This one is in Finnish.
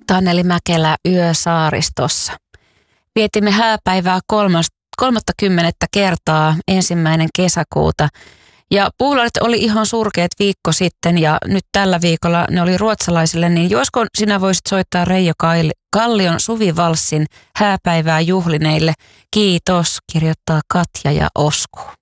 Anneli Mäkelä Yösaaristossa. Vietimme hääpäivää 30. kertaa 1. kesäkuuta. Ja puulaarit oli ihan surkeat viikko sitten ja nyt tällä viikolla ne oli ruotsalaisille, niin josko sinä voisit soittaa Reijo Kallion Suvivalssin hääpäivää juhlineille. Kiitos, kirjoittaa Katja ja Osku.